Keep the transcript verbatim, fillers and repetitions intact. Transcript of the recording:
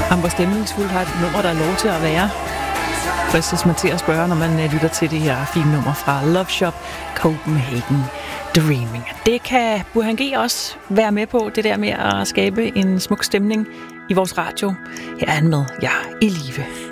Ham, hvor stemningsfuldt har et nummer, der er lov til at være. Fristes man til at spørge, når man lytter til det her fine nummer fra Love Shop Copenhagen Dreaming. Det kan Burhan G også være med på, det der med at skabe en smuk stemning i vores radio. Her er han med, ja, i live.